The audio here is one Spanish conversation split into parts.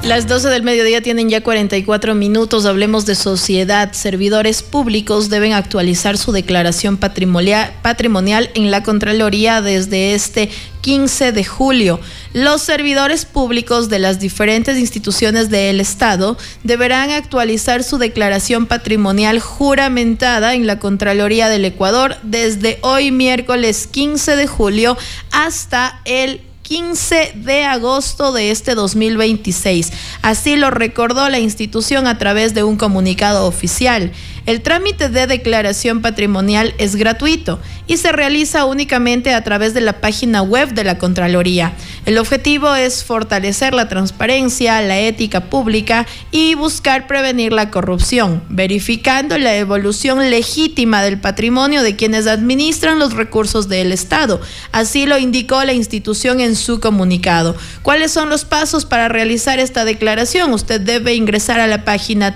Las 12 del mediodía tienen ya 44 minutos. Hablemos de sociedad. Servidores públicos deben actualizar su declaración patrimonial en la Contraloría desde este 15 de julio. Los servidores públicos de las diferentes instituciones del Estado deberán actualizar su declaración patrimonial juramentada en la Contraloría del Ecuador desde hoy miércoles 15 de julio hasta el 15 de agosto de este 2026. Así lo recordó la institución a través de un comunicado oficial. El trámite de declaración patrimonial es gratuito y se realiza únicamente a través de la página web de la Contraloría. El objetivo es fortalecer la transparencia, la ética pública y buscar prevenir la corrupción, verificando la evolución legítima del patrimonio de quienes administran los recursos del Estado. Así lo indicó la institución en su comunicado. ¿Cuáles son los pasos para realizar esta declaración? Usted debe ingresar a la página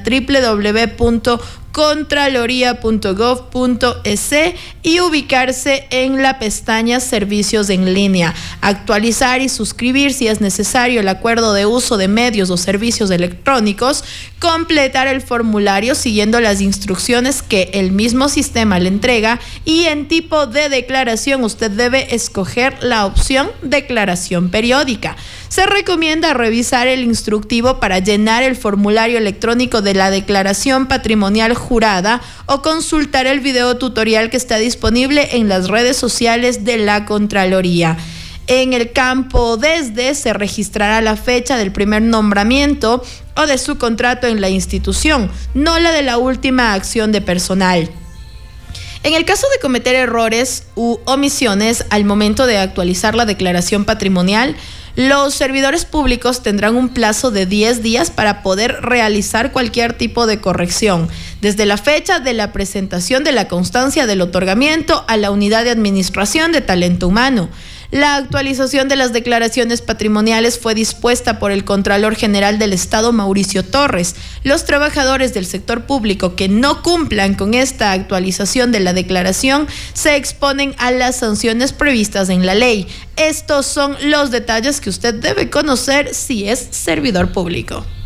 www.contraloría.gov.es y ubicarse en la pestaña Servicios en línea. Actualizar y suscribir si es necesario el acuerdo de uso de medios o servicios electrónicos. Completar el formulario siguiendo las instrucciones que el mismo sistema le entrega y en tipo de declaración usted debe escoger la opción declaración periódica. Se recomienda revisar el instructivo para llenar el formulario electrónico de la declaración patrimonial jurada o consultar el video tutorial que está disponible en las redes sociales de la Contraloría. En el campo desde se registrará la fecha del primer nombramiento o de su contrato en la institución, no la de la última acción de personal. En el caso de cometer errores u omisiones al momento de actualizar la declaración patrimonial, los servidores públicos tendrán un plazo de 10 días para poder realizar cualquier tipo de corrección, desde la fecha de la presentación de la constancia del otorgamiento a la unidad de administración de talento humano. La actualización de las declaraciones patrimoniales fue dispuesta por el Contralor General del Estado, Mauricio Torres. Los trabajadores del sector público que no cumplan con esta actualización de la declaración se exponen a las sanciones previstas en la ley. Estos son los detalles que usted debe conocer si es servidor público.